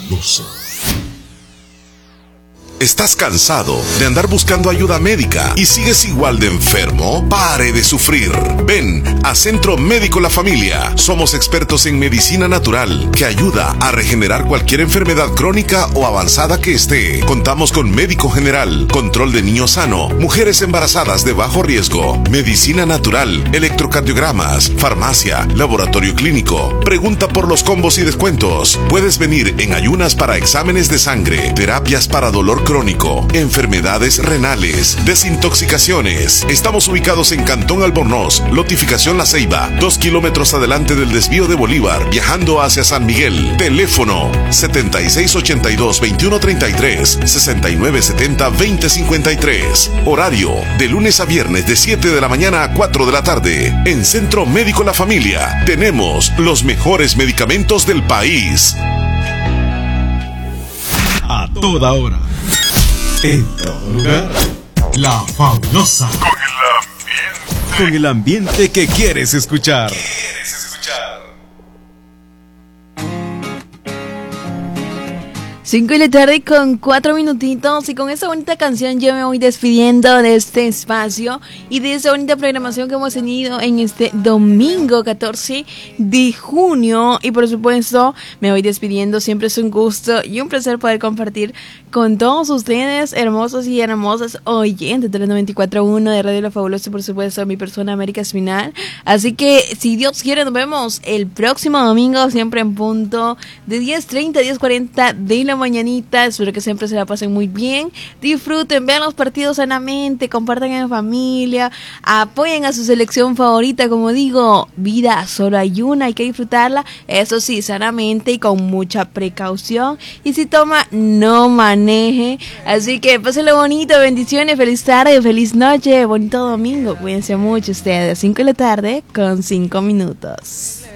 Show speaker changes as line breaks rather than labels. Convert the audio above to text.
fabulosa.
¿Estás cansado de andar buscando ayuda médica y sigues igual de enfermo? Pare de sufrir. Ven a Centro Médico La Familia. Somos expertos en medicina natural que ayuda a regenerar cualquier enfermedad crónica o avanzada que esté. Contamos con médico general, control de niño sano, mujeres embarazadas de bajo riesgo, medicina natural, electrocardiogramas, farmacia, laboratorio clínico. Pregunta por los combos y descuentos. Puedes venir en ayunas para exámenes de sangre, terapias para dolor crónico, enfermedades renales, desintoxicaciones. Estamos ubicados en Cantón Albornoz, Lotificación La Ceiba, 2 kilómetros adelante del desvío de Bolívar, viajando hacia San Miguel. Teléfono 7682-2133, 6970-2053. Horario de lunes a viernes de 7 de la mañana a 4 de la tarde. En Centro Médico La Familia tenemos los mejores medicamentos del país.
A toda hora, en todo lugar, La Fabulosa. Con el ambiente que quieres escuchar.
5 de la tarde con 4 minutitos, y con esta bonita canción yo me voy despidiendo de este espacio y de esta bonita programación que hemos tenido en este domingo 14 de junio. Y por supuesto me voy despidiendo. Siempre es un gusto y un placer poder compartir con todos ustedes, hermosos y hermosas oyentes de la 94.1 de Radio La Fabulosa, por supuesto mi persona América Espinal. Así que si Dios quiere nos vemos el próximo domingo, siempre en punto de 10:30, 10:40 de la mañanita. Espero que siempre se la pasen muy bien, disfruten, vean los partidos sanamente, compartan en familia, apoyen a su selección favorita. Como digo, vida solo hay una, hay que disfrutarla, eso sí, sanamente y con mucha precaución, y si toma, no maneje. Así que pásenlo bonito, bendiciones, feliz tarde, feliz noche, bonito domingo, cuídense mucho ustedes. 5 de la tarde con 5 minutos.